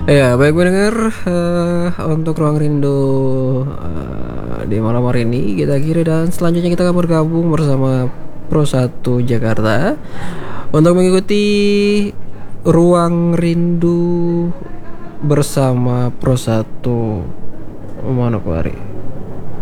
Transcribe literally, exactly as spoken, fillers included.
Ya, baik mendengar uh, untuk Ruang Rindu uh, di malam hari ini kita akhiri dan selanjutnya kita akan bergabung bersama Pro satu Jakarta untuk mengikuti Ruang Rindu bersama Pro satu Manokwari.